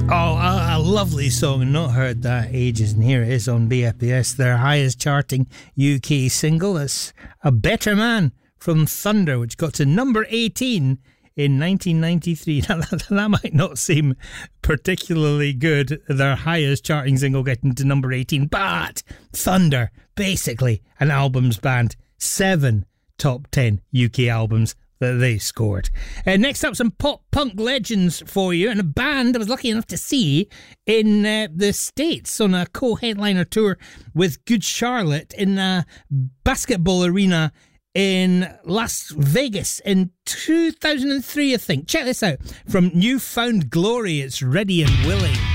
Oh, a lovely song. Not heard that ages, and here it is on BFBS, their highest charting UK single. It's A Better Man from Thunder, which got to number 18 in 1993. Now, that might not seem particularly good, their highest charting single getting to number 18, but Thunder, basically an albums band, 7 top 10 UK albums that they scored. Next up, some pop-punk legends for you, and a band I was lucky enough to see in the States on a co-headliner tour with Good Charlotte in a basketball arena in Las Vegas in 2003, I think. Check this out. From Newfound Glory, it's Ready and Willing.